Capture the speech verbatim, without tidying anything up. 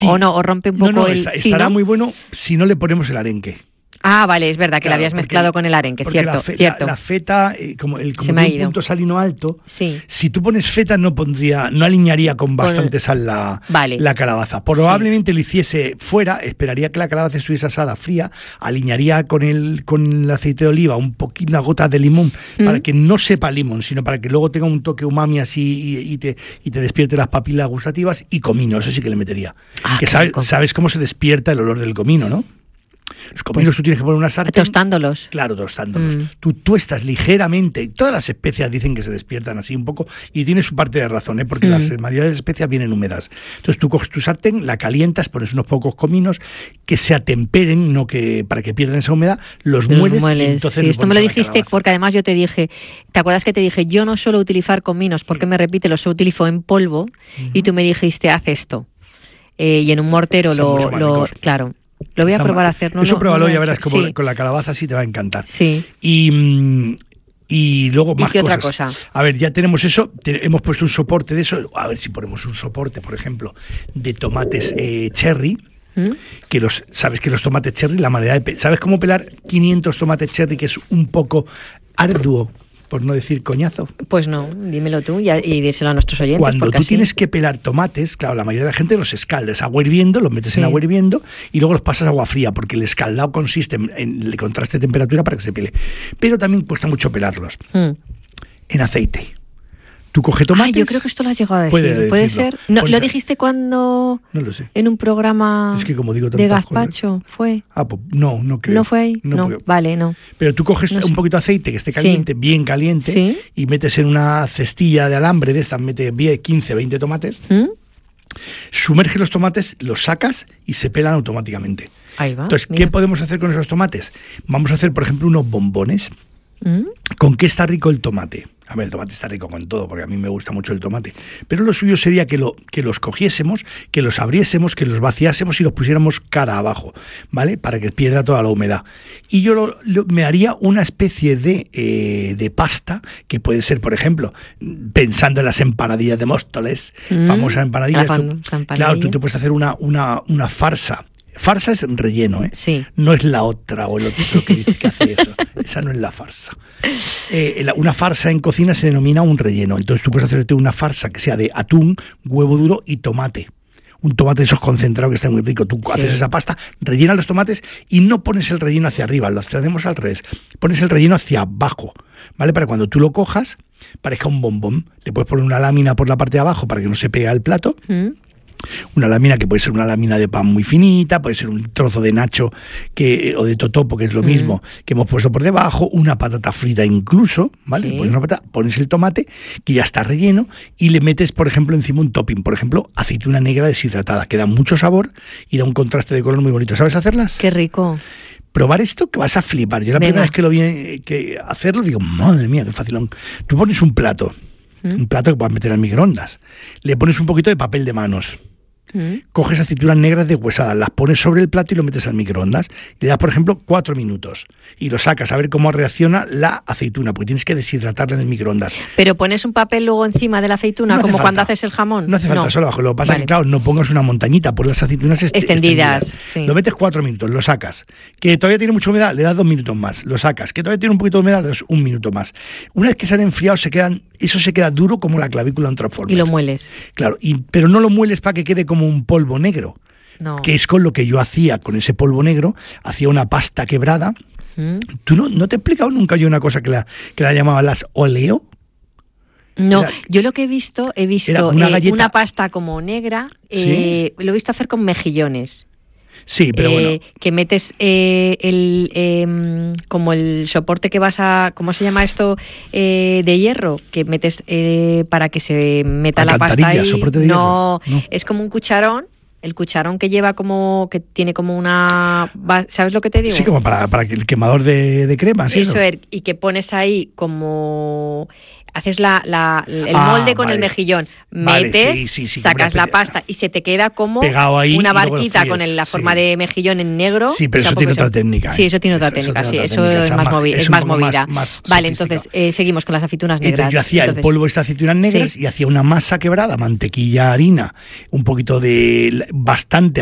Sí. O no, o rompe un poco no, no, el... Está, ¿sí, estará no? muy bueno si no le ponemos el arenque. Ah, vale, es verdad que Claro, la habías porque, mezclado con el arenque, cierto, la, fe, cierto. La, la feta, eh, como el como Se me ha tiene ido. un punto salino alto, sí. si tú pones feta no pondría, no alinearía con bastante con... sal la, vale. la calabaza. Probablemente sí. lo hiciese fuera, esperaría que la calabaza estuviese asada fría, alinearía con el con el aceite de oliva un poquito, una gota de limón, mm. para que no sepa limón, sino para que luego tenga un toque umami así y, y, te, y te despierte las papilas gustativas, y comino, eso sí que le metería. Ah, que sabes, sabes cómo se despierta el olor del comino, ¿no? Los cominos pues, tú tienes que poner una sartén. Tostándolos. Claro, tostándolos. Mm. Tú tuestas ligeramente. Todas las especias dicen que se despiertan así un poco, y tiene su parte de razón, ¿eh? Porque mm. las mayoría de las especias vienen húmedas. Entonces tú coges tu sartén, la calientas, pones unos pocos cominos que se atemperen, no que para que pierdan esa humedad, los, los mueles, mueles y entonces sí, esto me lo dijiste porque además yo te dije, ¿te acuerdas que te dije, yo no suelo utilizar cominos porque me repite, los utilizo en polvo? Uh-huh. Y tú me dijiste, haz esto. Eh, y en un mortero Son lo... lo claro. Lo voy a probar a hacer. No, Eso no, pruébalo, no ya verás como sí. con la calabaza sí te va a encantar. Sí. Y, y luego más ¿Y qué cosas. otra cosa? A ver, ya tenemos eso, te, hemos puesto un soporte de eso. A ver si ponemos un soporte, por ejemplo, de tomates eh, cherry. ¿Mm? Que los, sabes que los tomates cherry, la manera de... ¿Sabes cómo pelar quinientos tomates cherry, que es un poco arduo? Por no decir coñazo. Pues no, dímelo tú y, y díselo a nuestros oyentes. Cuando tú así... tienes que pelar tomates, claro, la mayoría de la gente los escaldas agua hirviendo, los metes sí. en agua hirviendo y luego los pasas a agua fría, porque el escaldado consiste en, en el contraste de temperatura para que se pele. Pero también cuesta mucho pelarlos. Mm. En aceite. Tú coges tomates... Ay, yo creo que esto lo has llegado a decir. Puede, ¿Puede ser? No, ¿Lo dijiste cuando...? No lo sé. En un programa es que como digo de gazpacho, cosas, ¿fue? Ah, pues no, no creo. ¿No fue ahí? No, no porque... vale, no. Pero tú coges no un sé. poquito de aceite que esté caliente, sí. bien caliente, ¿sí? y metes en una cestilla de alambre de estas, metes quince, veinte tomates, ¿Mm? sumerge los tomates, los sacas y se pelan automáticamente. Ahí va. Entonces, mira. ¿qué podemos hacer con esos tomates? Vamos a hacer, por ejemplo, unos bombones. ¿Mm? ¿Con qué está rico el tomate? A ver, el tomate está rico con todo, porque a mí me gusta mucho el tomate. Pero lo suyo sería que, lo, que los cogiésemos, que los abriésemos, que los vaciásemos y los pusiéramos cara abajo, ¿vale? Para que pierda toda la humedad. Y yo lo, lo, me haría una especie de, eh, de pasta, que puede ser, por ejemplo, pensando en las empanadillas de Móstoles, mm, famosas empanadillas. La tú, empanadilla. Claro, tú te puedes hacer una, una, una farsa. Farsa es relleno, ¿eh? Sí. No es la otra o el otro que dice que hace eso. Esa no es la farsa. Eh, la, una farsa en cocina se denomina un relleno. Entonces tú puedes hacerte una farsa que sea de atún, huevo duro y tomate. Un tomate de esos concentrados que está muy rico. Tú sí. haces esa pasta, rellenas los tomates y no pones el relleno hacia arriba, lo hacemos al revés. Pones el relleno hacia abajo, ¿vale? Para cuando tú lo cojas, parezca un bombón. Le puedes poner una lámina por la parte de abajo para que no se pegue al plato. ¿Mm? Una lámina que puede ser una lámina de pan muy finita, puede ser un trozo de nacho que, o de totopo, que es lo mm. mismo, que hemos puesto por debajo, una patata frita incluso, ¿vale? Sí. Pones, una patata, pones el tomate, que ya está relleno, y le metes, por ejemplo, encima un topping, por ejemplo, aceituna negra deshidratada, que da mucho sabor y da un contraste de color muy bonito. ¿Sabes hacerlas? ¡Qué rico! Probar esto que vas a flipar. Yo la Venga. primera vez que lo vi que hacerlo, digo, madre mía, qué facilón. Tú pones un plato, ¿Mm? un plato que puedas meter al microondas, le pones un poquito de papel de manos, ¿Mm? coges aceitunas negras deshuesadas, las pones sobre el plato y lo metes al microondas. Le das, por ejemplo, cuatro minutos y lo sacas a ver cómo reacciona la aceituna, porque tienes que deshidratarla en el microondas. Pero pones un papel luego encima de la aceituna, no como falta. Cuando haces el jamón. No hace falta, no. solo abajo. Lo que pasa es vale. que, claro, no pongas una montañita, por las aceitunas est- extendidas. extendidas. Sí. Lo metes cuatro minutos, lo sacas. Que todavía tiene mucha humedad, le das dos minutos más. Lo sacas. Que todavía tiene un poquito de humedad, le das un minuto más. Una vez que se han enfriado, se quedan, eso se queda duro como la clavícula de un transformer. Y lo mueles. Claro, y, pero no lo mueles para que quede como un polvo negro. No. Que es con lo que yo hacía con ese polvo negro, hacía una pasta quebrada. ¿Mm? ¿Tú no, no te he explicado nunca yo una cosa que la, que la llamaban las oleo? No, era, yo lo que he visto, he visto una, eh, galleta, una pasta como negra, eh, ¿sí? Lo he visto hacer con mejillones. Sí, pero eh, bueno. Que metes eh, el eh, como el soporte que vas a, ¿cómo se llama esto? Eh, de hierro, que metes eh, para que se meta la pasta ahí. Soporte de no, hierro. No, es como un cucharón. El cucharón que lleva como, que tiene como una, ¿sabes lo que te digo? Sí, como para, para el quemador de, de cremas. Eso es, y que pones ahí como haces la, la, el Ah, molde con vale. el mejillón, Vale, metes, sí, sí, sí, sacas como la una pe- pasta y se te queda como pegado ahí una y luego lo barquita con fríes, el- la sí. forma de mejillón en negro. Sí, pero eso Tampoco tiene se- otra técnica. Sí, ¿eh? eso tiene otra Eso- eso técnica, tiene sí, otra eso técnica, es esa más, ma- movi- es es un más poco más- movida. más Vale, sofisticado. entonces eh, seguimos con las aceitunas negras. Entonces yo hacía Entonces, el polvo de estas aceitunas negras Sí. y hacía una masa quebrada, mantequilla, harina, un poquito de bastante